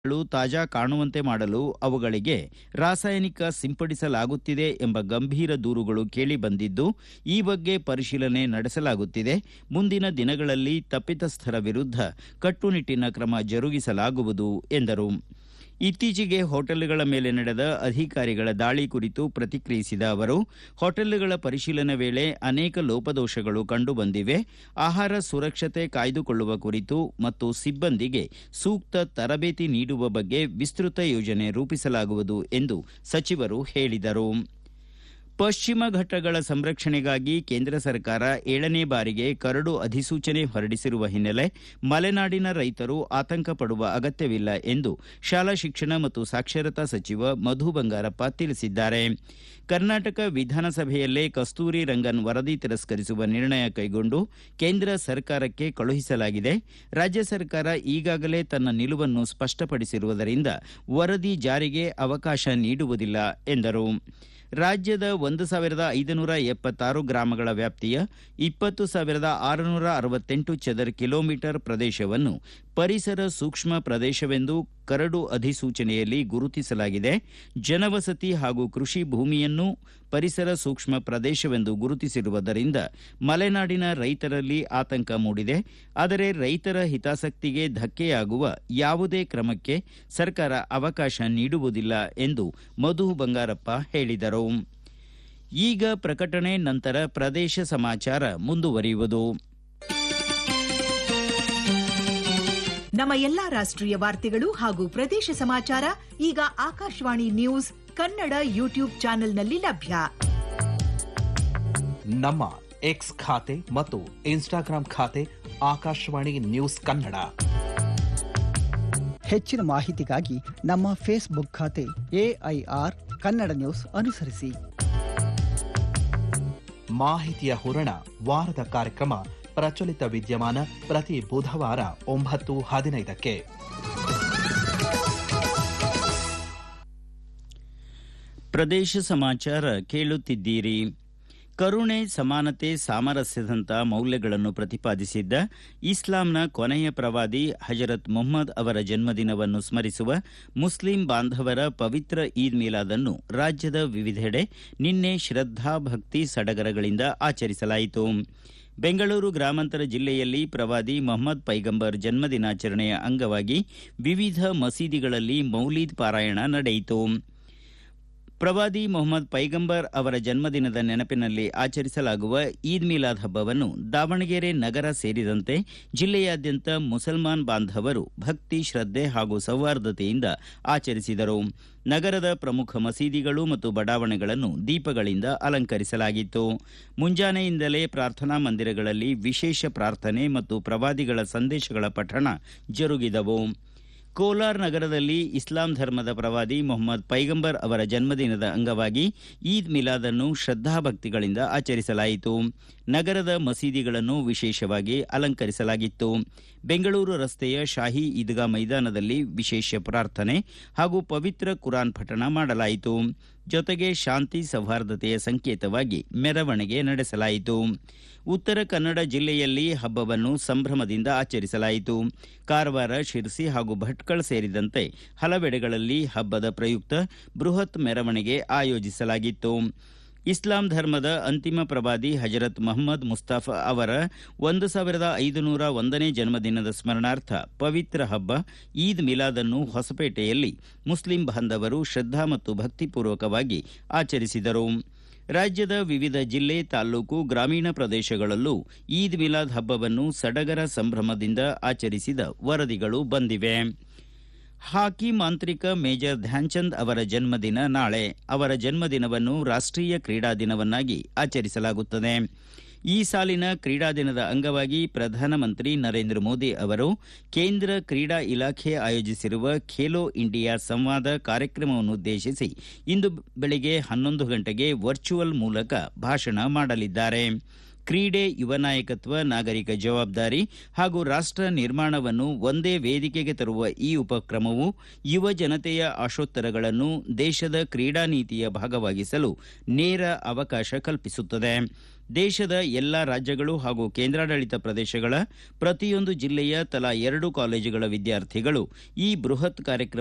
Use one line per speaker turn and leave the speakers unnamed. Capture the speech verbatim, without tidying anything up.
ಗಳು ತಾಜಾ ಕಾಣುವಂತೆ ಮಾಡಲು ಅವುಗಳಿಗೆ ರಾಸಾಯನಿಕ ಸಿಂಪಡಿಸಲಾಗುತ್ತಿದೆ ಎಂಬ ಗಂಭೀರ ದೂರುಗಳು ಕೇಳಿಬಂದಿದ್ದು, ಈ ಬಗ್ಗೆ ಪರಿಶೀಲನೆ ನಡೆಸಲಾಗುತ್ತಿದೆ. ಮುಂದಿನ ದಿನಗಳಲ್ಲಿ ತಪ್ಪಿತಸ್ಥರ ವಿರುದ್ಧ ಕಟ್ಟುನಿಟ್ಟಿನ ಕ್ರಮ ಜರುಗಿಸಲಾಗುವುದು ಎಂದರು. ಇತ್ತೀಚೆಗೆ ಹೋಟೆಲ್ಗಳ ಮೇಲೆ ನಡೆದ ಅಧಿಕಾರಿಗಳ ದಾಳಿ ಕುರಿತು ಪ್ರತಿಕ್ರಿಯಿಸಿದ ಅವರು, ಹೋಟೆಲ್ಗಳ ಪರಿಶೀಲನೆ ವೇಳೆ ಅನೇಕ ಲೋಪದೋಷಗಳು ಕಂಡುಬಂದಿವೆ. ಆಹಾರ ಸುರಕ್ಷತೆ ಕಾಯ್ದುಕೊಳ್ಳುವ ಕುರಿತು ಮತ್ತು ಸಿಬ್ಬಂದಿಗೆ ಸೂಕ್ತ ತರಬೇತಿ ನೀಡುವ ಬಗ್ಗೆ ವಿಸ್ತೃತ ಯೋಜನೆ ರೂಪಿಸಲಾಗುವುದು ಎಂದು ಸಚಿವರು ಹೇಳಿದರು. ಪಶ್ಚಿಮ ಘಟ್ಟಗಳ ಸಂರಕ್ಷಣೆಗಾಗಿ ಕೇಂದ್ರ ಸರ್ಕಾರ ಏಳನೇ ಬಾರಿಗೆ ಕರಡು ಅಧಿಸೂಚನೆ ಹೊರಡಿಸಿರುವ ಹಿನ್ನೆಲೆ ಮಲೆನಾಡಿನ ರೈತರು ಆತಂಕ ಪಡುವ ಅಗತ್ಯವಿಲ್ಲ ಎಂದು ಶಾಲಾ ಶಿಕ್ಷಣ ಮತ್ತು ಸಾಕ್ಷರತಾ ಸಚಿವ ಮಧು ಬಂಗಾರಪ್ಪ ತಿಳಿಸಿದ್ದಾರೆ. ಕರ್ನಾಟಕ ವಿಧಾನಸಭೆಯಲ್ಲೇ ಕಸ್ತೂರಿ ರಂಗನ್ ವರದಿ ತಿರಸ್ಕರಿಸುವ ನಿರ್ಣಯ ಕೈಗೊಂಡು ಕೇಂದ್ರ ಸರ್ಕಾರಕ್ಕೆ ಕಳುಹಿಸಲಾಗಿದೆ. ರಾಜ್ಯ ಸರ್ಕಾರ ಈಗಾಗಲೇ ತನ್ನ ನಿಲುವನ್ನು ಸ್ಪಷ್ಟಪಡಿಸಿರುವುದರಿಂದ ವರದಿ ಜಾರಿಗೆ ಅವಕಾಶ ನೀಡುವುದಿಲ್ಲ ಎಂದರು. ರಾಜ್ಯದ ಒಂದು ಸಾವಿರದ ಐದುನೂರ ಎಪ್ಪತ್ತಾರು ಗ್ರಾಮಗಳ ವ್ಯಾಪ್ತಿಯ ಇಪ್ಪತ್ತು ಸಾವಿರದ ಆರುನೂರ ಅರವತ್ತೆಂಟು ಚದರ್ ಕಿಲೋಮೀಟರ್ ಪ್ರದೇಶವನ್ನು ಪರಿಸರ ಸೂಕ್ಷ್ಮ ಪ್ರದೇಶವೆಂದು ಕರಡು ಅಧಿಸೂಚನೆಯಲ್ಲಿ ಗುರುತಿಸಲಾಗಿದೆ. ಜನವಸತಿ ಹಾಗೂ ಕೃಷಿ ಭೂಮಿಯನ್ನು ಪರಿಸರ ಸೂಕ್ಷ್ಮ ಪ್ರದೇಶವೆಂದು ಗುರುತಿಸಿರುವುದರಿಂದ ಮಲೆನಾಡಿನ ರೈತರಲ್ಲಿ ಆತಂಕ ಮೂಡಿದೆ. ಆದರೆ ರೈತರ ಹಿತಾಸಕ್ತಿಗೆ ಧಕ್ಕೆಯಾಗುವ ಯಾವುದೇ ಕ್ರಮಕ್ಕೆ ಸರ್ಕಾರ ಅವಕಾಶ ನೀಡುವುದಿಲ್ಲ ಎಂದು ಮಧು ಬಂಗಾರಪ್ಪ ಹೇಳಿದರು. ಈಗ ಪ್ರಕಟಣೆ ನಂತರ ಪ್ರದೇಶ ಸಮಾಚಾರ ಮುಂದುವರಿಯುವುದು.
ನಮ್ಮ ಎಲ್ಲಾ ರಾಷ್ಟ್ರೀಯ ವಾರ್ತೆಗಳು ಹಾಗೂ ಪ್ರದೇಶ ಸಮಾಚಾರ ಈಗ ಆಕಾಶವಾಣಿ ನ್ಯೂಸ್ ಕನ್ನಡ ಯೂಟ್ಯೂಬ್ ಚಾನೆಲ್ನಲ್ಲಿ ಲಭ್ಯ.
ನಮ್ಮ ಎಕ್ಸ್ ಖಾತೆ ಮತ್ತು ಇನ್ಸ್ಟಾಗ್ರಾಂ ಖಾತೆ ಆಕಾಶವಾಣಿ ನ್ಯೂಸ್ ಕನ್ನಡ.
ಹೆಚ್ಚಿನ ಮಾಹಿತಿಗಾಗಿ ನಮ್ಮ ಫೇಸ್ಬುಕ್ ಖಾತೆ ಎಐಆರ್ ಕನ್ನಡ ನ್ಯೂಸ್ ಅನುಸರಿಸಿ.
ಮಾಹಿತಿಯ ಹೂರಣ ವಾರದ ಕಾರ್ಯಕ್ರಮ ಪ್ರಚಲಿತ ವಿದ್ಯಮಾನ ಪ್ರತಿ ಬುಧವಾರ ಒಂಬತ್ತು ಹದಿನೈದಕ್ಕೆ.
ಪ್ರದೇಶ ಸಮಾಚಾರ ಕೇಳುತ್ತಿದ್ದೀರಿ. ಕರುಣೆ, ಸಮಾನತೆ, ಸಾಮರಸ್ಯದಂಥ ಮೌಲ್ಯಗಳನ್ನು ಪ್ರತಿಪಾದಿಸಿದ್ದ ಇಸ್ಲಾಂನ ಕೊನೆಯ ಪ್ರವಾದಿ ಹಜರತ್ ಮೊಹಮ್ಮದ್ ಅವರ ಜನ್ಮದಿನವನ್ನು ಸ್ಮರಿಸುವ ಮುಸ್ಲಿಂ ಬಾಂಧವರ ಪವಿತ್ರ ಈದ್ ಮಿಲಾದ್ ಅನ್ನು ರಾಜ್ಯದ ವಿವಿಧೆಡೆ ನಿನ್ನೆ ಶ್ರದ್ಧಾ ಭಕ್ತಿ ಸಡಗರಗಳಿಂದ ಆಚರಿಸಲಾಯಿತು. ಬೆಂಗಳೂರು ಗ್ರಾಮಾಂತರ ಜಿಲ್ಲೆಯಲ್ಲಿ ಪ್ರವಾದಿ ಮೊಹಮ್ಮದ್ ಪೈಗಂಬರ್ ಜನ್ಮದಿನಾಚರಣೆಯ ಅಂಗವಾಗಿ ವಿವಿಧ ಮಸೀದಿಗಳಲ್ಲಿ ಮೌಲೀದ್ ಪಾರಾಯಣ ನಡೆಯಿತು. ಪ್ರವಾದಿ ಮೊಹಮ್ಮದ್ ಪೈಗಂಬರ್ ಅವರ ಜನ್ಮದಿನದ ನೆನಪಿನಲ್ಲಿ ಆಚರಿಸಲಾಗುವ ಈದ್ ಮಿಲಾದ್ ಹಬ್ಬವನ್ನು ದಾವಣಗೆರೆ ನಗರ ಸೇರಿದಂತೆ ಜಿಲ್ಲೆಯಾದ್ಯಂತ ಮುಸಲ್ಮಾನ್ ಬಾಂಧವರು ಭಕ್ತಿ, ಶ್ರದ್ಧೆ ಹಾಗೂ ಸೌಹಾರ್ದತೆಯಿಂದ ಆಚರಿಸಿದರು. ನಗರದ ಪ್ರಮುಖ ಮಸೀದಿಗಳು ಮತ್ತು ಬಡಾವಣೆಗಳನ್ನು ದೀಪಗಳಿಂದ ಅಲಂಕರಿಸಲಾಗಿತ್ತು. ಮುಂಜಾನೆಯಿಂದಲೇ ಪ್ರಾರ್ಥನಾ ಮಂದಿರಗಳಲ್ಲಿ ವಿಶೇಷ ಪ್ರಾರ್ಥನೆ ಮತ್ತು ಪ್ರವಾದಿಗಳ ಸಂದೇಶಗಳ ಪಠಣ ಜರುಗಿದವು. ಕೋಲಾರ ನಗರದಲ್ಲಿ ಇಸ್ಲಾಂ ಧರ್ಮದ ಪ್ರವಾದಿ ಮೊಹಮ್ಮದ್ ಪೈಗಂಬರ್ ಅವರ ಜನ್ಮದಿನದ ಅಂಗವಾಗಿ ಈದ್ ಮಿಲಾದ್ ಅನ್ನು ಶ್ರದ್ಧಾಭಕ್ತಿಗಳಿಂದ ಆಚರಿಸಲಾಯಿತು. ನಗರದ ಮಸೀದಿಗಳನ್ನು ವಿಶೇಷವಾಗಿ ಅಲಂಕರಿಸಲಾಗಿತ್ತು. ಬೆಂಗಳೂರು ರಸ್ತೆಯ ಶಾಹಿ ಈದ್ಗಾ ಮೈದಾನದಲ್ಲಿ ವಿಶೇಷ ಪ್ರಾರ್ಥನೆ ಹಾಗೂ ಪವಿತ್ರ ಕುರಾನ್ ಪಠಣ ಮಾಡಲಾಯಿತು. ಜೊತೆಗೆ ಶಾಂತಿ ಸೌಹಾರ್ದತೆಯ ಸಂಕೇತವಾಗಿ ಮೆರವಣಿಗೆ ನಡೆಸಲಾಯಿತು. ಉತ್ತರ ಕನ್ನಡ ಜಿಲ್ಲೆಯಲ್ಲಿ ಹಬ್ಬವನ್ನು ಸಂಭ್ರಮದಿಂದ ಆಚರಿಸಲಾಯಿತು. ಕಾರವಾರ, ಶಿರಸಿ ಹಾಗೂ ಭಟ್ಕಳ ಸೇರಿದಂತೆ ಹಲವೆಡೆಗಳಲ್ಲಿ ಹಬ್ಬದ ಪ್ರಯುಕ್ತ ಬೃಹತ್ ಮೆರವಣಿಗೆ ಆಯೋಜಿಸಲಾಗಿತ್ತು. ಇಸ್ಲಾಂ ಧರ್ಮದ ಅಂತಿಮ ಪ್ರವಾದಿ ಹಜರತ್ ಮೊಹಮ್ಮದ್ ಮುಸ್ತಫಾ ಅವರ ಒಂದು ಸಾವಿರದ ಐದುನೂರ ಒಂದನೇ ಜನ್ಮದಿನದ ಸ್ಮರಣಾರ್ಥ ಪವಿತ್ರ ಹಬ್ಬ ಈದ್ ಮಿಲಾದ್ ಅನ್ನು ಹೊಸಪೇಟೆಯಲ್ಲಿ ಮುಸ್ಲಿಂ ಬಾಂಧವರು ಶ್ರದ್ಧಾ ಮತ್ತು ಭಕ್ತಿಪೂರ್ವಕವಾಗಿ ಆಚರಿಸಿದರು. ರಾಜ್ಯದ ವಿವಿಧ ಜಿಲ್ಲೆ, ತಾಲೂಕು, ಗ್ರಾಮೀಣ ಪ್ರದೇಶಗಳಲ್ಲೂ ಈದ್ ಮಿಲಾದ್ ಹಬ್ಬವನ್ನು ಸಡಗರ ಸಂಭ್ರಮದಿಂದ ಆಚರಿಸಿದ ವರದಿಗಳು ಬಂದಿವೆ. ಹಾಕಿ ಮಾಂತ್ರಿಕ ಮೇಜರ್ ಧ್ಯಾನ್ಚಂದ್ ಅವರ ಜನ್ಮದಿನ ನಾಳೆ. ಅವರ ಜನ್ಮದಿನವನ್ನು ರಾಷ್ಟ್ರೀಯ ಕ್ರೀಡಾ ದಿನವನ್ನಾಗಿ ಆಚರಿಸಲಾಗುತ್ತದೆ. ಈ ಸಾಲಿನ ಕ್ರೀಡಾ ದಿನದ ಅಂಗವಾಗಿ ಪ್ರಧಾನಮಂತ್ರಿ ನರೇಂದ್ರ ಮೋದಿ ಅವರು ಕೇಂದ್ರ ಕ್ರೀಡಾ ಇಲಾಖೆ ಆಯೋಜಿಸಿರುವ ಖೇಲೋ ಇಂಡಿಯಾ ಸಂವಾದ ಕಾರ್ಯಕ್ರಮವನ್ನುದ್ದೇಶಿಸಿ ಇಂದು ಬೆಳಗ್ಗೆ ಹನ್ನೊಂದು ಗಂಟೆಗೆ ವರ್ಚುವಲ್ ಮೂಲಕ ಭಾಷಣ ಮಾಡಲಿದ್ದಾರೆ. ಕ್ರೀಡೆ, ಯುವ ನಾಯಕತ್ವ, ನಾಗರಿಕ ಜವಾಬ್ದಾರಿ ಹಾಗೂ ರಾಷ್ಟ್ರ ನಿರ್ಮಾಣವನ್ನು ಒಂದೇ ವೇದಿಕೆಗೆ ತರುವ ಈ ಉಪಕ್ರಮವು ಯುವ ಜನತೆಯ ಆಶೋತ್ತರಗಳನ್ನು ದೇಶದ ಕ್ರೀಡಾ ನೀತಿಯ ಭಾಗವಾಗಿಸಲು ನೇರ ಅವಕಾಶ ಕಲ್ಪಿಸುತ್ತದೆ. ದೇಶದ ಎಲ್ಲಾ ರಾಜ್ಯಗಳು ಹಾಗೂ ಕೇಂದ್ರಾಡಳಿತ ಪ್ರದೇಶಗಳ ಪ್ರತಿಯೊಂದು ಜಿಲ್ಲೆಯ ತಲಾ ಎರಡು ಕಾಲೇಜುಗಳ ವಿದ್ಯಾರ್ಥಿಗಳು ಈ ಬೃಹತ್ ಕಾರ್ಯಕ್ರಮ